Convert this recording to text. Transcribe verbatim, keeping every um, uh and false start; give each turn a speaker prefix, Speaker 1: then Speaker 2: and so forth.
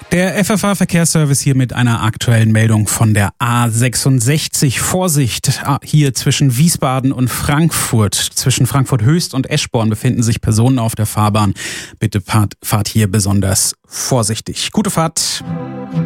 Speaker 1: Der F F H-Verkehrsservice hier mit einer aktuellen Meldung von der A sechsundsechzig. Vorsicht, hier zwischen Wiesbaden und Frankfurt. Zwischen Frankfurt Höchst und Eschborn befinden sich Personen auf der Fahrbahn. Bitte fahrt, fahrt hier besonders vorsichtig. Gute Fahrt.